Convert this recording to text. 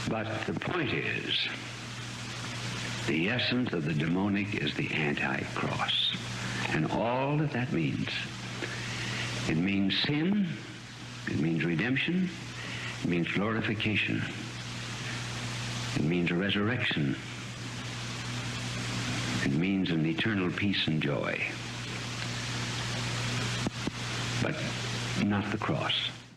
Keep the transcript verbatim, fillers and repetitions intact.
But the point is, the essence of the demonic is the anti-cross. And all that that means, it means sin, it means redemption, it means glorification, it means a resurrection, it means an eternal peace and joy, but not the cross.